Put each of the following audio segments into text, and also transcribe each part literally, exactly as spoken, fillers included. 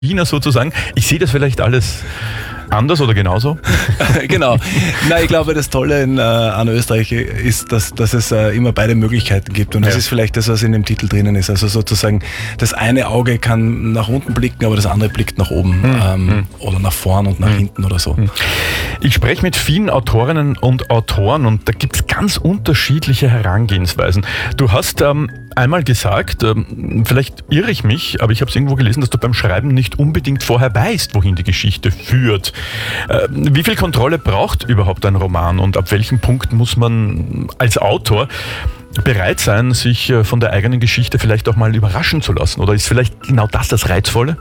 China sozusagen. Ich sehe das vielleicht alles anders oder genauso? Genau. Na, ich glaube, das Tolle in, äh, an Österreich ist, dass, dass es äh, immer beide Möglichkeiten gibt. Und das ja. ist vielleicht das, was in dem Titel drinnen ist. Also sozusagen, das eine Auge kann nach unten blicken, aber das andere blickt nach oben hm. ähm, Hm. oder nach vorn und nach hm. hinten oder so. Hm. Ich spreche mit vielen Autorinnen und Autoren und da gibt es ganz unterschiedliche Herangehensweisen. Du hast ähm, einmal gesagt, ähm, vielleicht irre ich mich, aber ich habe es irgendwo gelesen, dass du beim Schreiben nicht unbedingt vorher weißt, wohin die Geschichte führt. Äh, wie viel Kontrolle braucht überhaupt ein Roman und ab welchem Punkt muss man als Autor bereit sein, sich von der eigenen Geschichte vielleicht auch mal überraschen zu lassen? Oder ist vielleicht genau das das Reizvolle?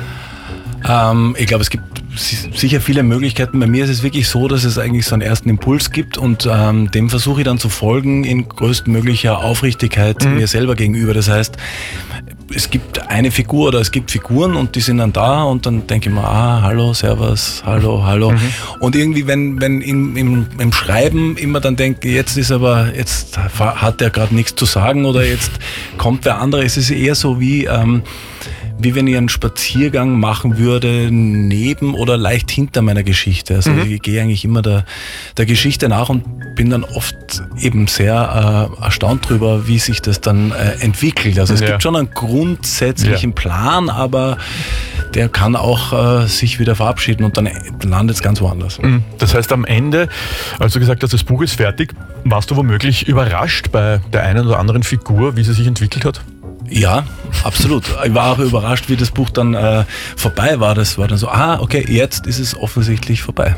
Ähm, ich glaube, es gibt sicher viele Möglichkeiten. Bei mir ist es wirklich so, dass es eigentlich so einen ersten Impuls gibt und ähm, dem versuche ich dann zu folgen in größtmöglicher Aufrichtigkeit mhm. mir selber gegenüber. Das heißt, es gibt eine Figur oder es gibt Figuren und die sind dann da und dann denke ich mir, ah, hallo, servus, hallo, hallo. Mhm. Und irgendwie, wenn, wenn im, im, im Schreiben immer dann denke, jetzt ist aber, jetzt hat er gerade nichts zu sagen oder jetzt kommt wer andere, es ist eher so wie, ähm, wie wenn ich einen Spaziergang machen würde, neben oder leicht hinter meiner Geschichte. Also mhm. ich gehe eigentlich immer der, der Geschichte nach und bin dann oft eben sehr äh, erstaunt drüber, wie sich das dann äh, entwickelt. Also es ja. gibt schon einen grundsätzlichen ja. Plan, aber der kann auch äh, sich wieder verabschieden und dann landet es ganz woanders. Das heißt, am Ende, als du gesagt hast, das Buch ist fertig, warst du womöglich überrascht bei der einen oder anderen Figur, wie sie sich entwickelt hat? Ja, absolut. Ich war auch überrascht, wie das Buch dann äh, vorbei war. Das war dann so, ah, okay, jetzt ist es offensichtlich vorbei.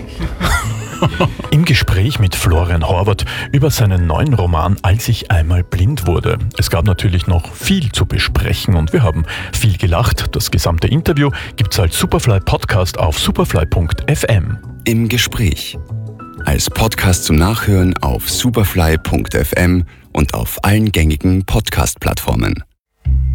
Im Gespräch mit Florian Horvath über seinen neuen Roman Als ich einmal blind wurde. Es gab natürlich noch viel zu besprechen und wir haben viel gelacht. Das gesamte Interview gibt's als Superfly Podcast auf superfly punkt f m. Im Gespräch. Als Podcast zum Nachhören auf superfly punkt f m und auf allen gängigen Podcast-Plattformen.